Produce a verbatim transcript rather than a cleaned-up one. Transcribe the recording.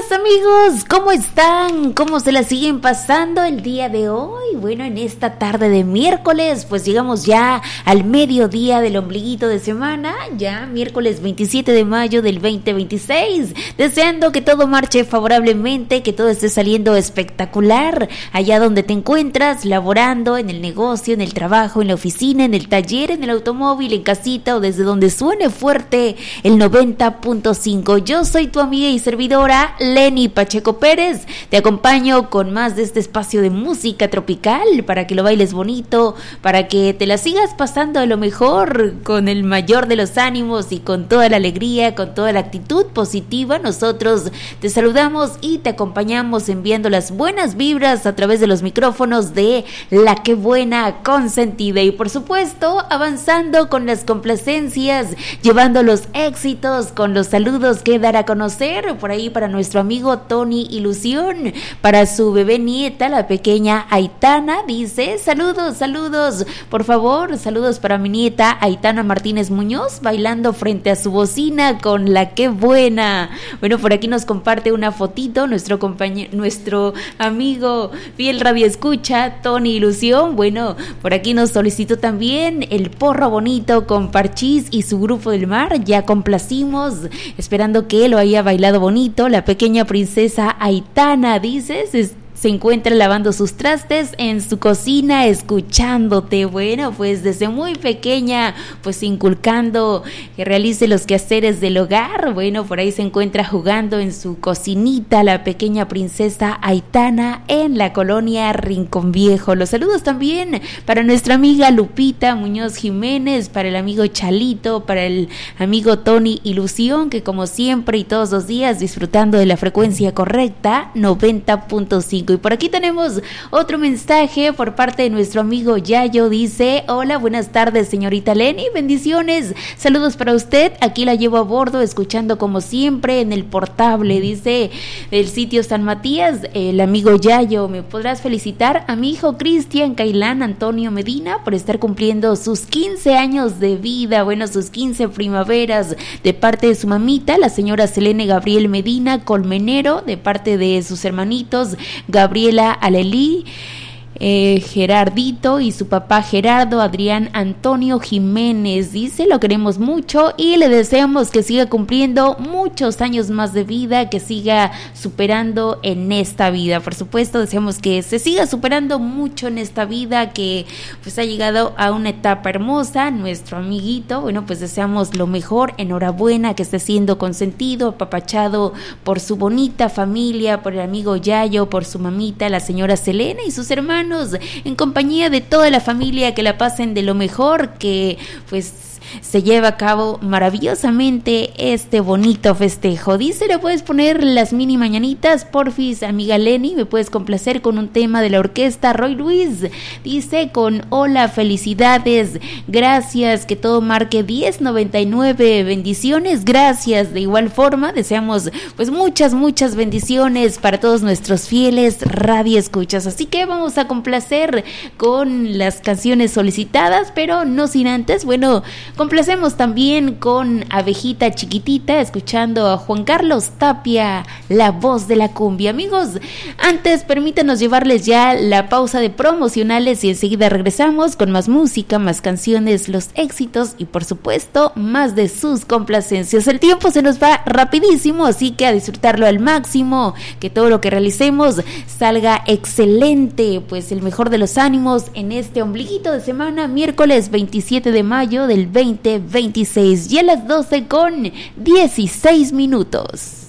amigos, ¿cómo están? ¿Cómo se la siguen pasando el día de hoy? Bueno, en esta tarde de miércoles, pues llegamos ya al mediodía del ombliguito de semana, ya miércoles veintisiete de mayo del veinte veintiséis, deseando que todo marche favorablemente, que todo esté saliendo espectacular, allá donde te encuentras, laborando, en el negocio, en el trabajo, en la oficina, en el taller, en el automóvil, en casita o desde donde suene fuerte el noventa punto cinco. Yo soy tu amiga y servidora Lenny Pacheco Pérez, te acompaño con más de este espacio de música tropical para que lo bailes bonito, para que te la sigas pasando a lo mejor con el mayor de los ánimos y con toda la alegría, con toda la actitud positiva. Nosotros te saludamos y te acompañamos enviando las buenas vibras a través de los micrófonos de La Que Buena Consentida y por supuesto avanzando con las complacencias, llevando los éxitos, con los saludos que dar a conocer por ahí para nuestro amigo Tony Ilusión, para su bebé nieta, la pequeña Aitana, dice, saludos, saludos, por favor, saludos para mi nieta Aitana Martínez Muñoz, bailando frente a su bocina con La Que Buena. Bueno, por aquí nos comparte una fotito nuestro compañero, nuestro amigo fiel radio escucha, Tony Ilusión. Bueno, por aquí nos solicitó también el porro bonito con Parchís y su grupo del mar, ya complacimos, esperando que lo haya bailado bonito. La pequeña princesa Aitana, dices, es se encuentra lavando sus trastes en su cocina escuchándote. Bueno, pues desde muy pequeña, pues inculcando que realice los quehaceres del hogar. Bueno, por ahí se encuentra jugando en su cocinita la pequeña princesa Aitana en la colonia Rincón Viejo. Los saludos también para nuestra amiga Lupita Muñoz Jiménez, para el amigo Chalito, para el amigo Tony Ilusión, que como siempre y todos los días disfrutando de la frecuencia correcta, noventa punto cinco. Y por aquí tenemos otro mensaje por parte de nuestro amigo Yayo, dice, hola, buenas tardes señorita Lenny, bendiciones, saludos para usted, aquí la llevo a bordo, escuchando como siempre en el portable, dice, del sitio San Matías, el amigo Yayo, me podrás felicitar a mi hijo Cristian Cailán Antonio Medina por estar cumpliendo sus quince años de vida, bueno, sus quince primaveras, de parte de su mamita, la señora Selene Gabriel Medina Colmenero, de parte de sus hermanitos Gabriela Alelí, Eh, Gerardito y su papá Gerardo Adrián Antonio Jiménez, dice, lo queremos mucho y le deseamos que siga cumpliendo muchos años más de vida, que siga superando en esta vida, por supuesto deseamos que se siga superando mucho en esta vida, que pues ha llegado a una etapa hermosa, nuestro amiguito, bueno pues deseamos lo mejor, enhorabuena, que esté siendo consentido, apapachado por su bonita familia, por el amigo Yayo, por su mamita, la señora Selena y sus hermanos, en compañía de toda la familia, que la pasen de lo mejor, que pues se lleva a cabo maravillosamente este bonito festejo. Dice, le puedes poner las mini mañanitas, porfis, amiga Lenny, me puedes complacer con un tema de la orquesta Roy Luis, dice, con hola, felicidades, gracias, que todo marque diez noventa y nueve, bendiciones, gracias, de igual forma, deseamos pues muchas, muchas bendiciones para todos nuestros fieles radioescuchas, así que vamos a complacer con las canciones solicitadas, pero no sin antes, bueno, complacemos también con Abejita Chiquitita, escuchando a Juan Carlos Tapia, la voz de la cumbia. Amigos, antes permítanos llevarles ya la pausa de promocionales y enseguida regresamos con más música, más canciones, los éxitos y por supuesto más de sus complacencias. El tiempo se nos va rapidísimo, así que a disfrutarlo al máximo, que todo lo que realicemos salga excelente, pues el mejor de los ánimos en este ombliguito de semana, miércoles veintisiete de mayo del veinte veintiséis, y a las doce con dieciséis minutos.